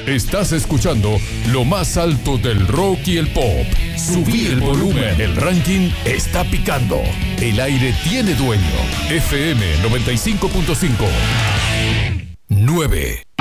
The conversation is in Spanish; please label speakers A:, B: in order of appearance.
A: Estás escuchando lo más alto del rock y el pop. Subir el volumen. El ranking está picando. El aire tiene dueño. FM 95.5. 9.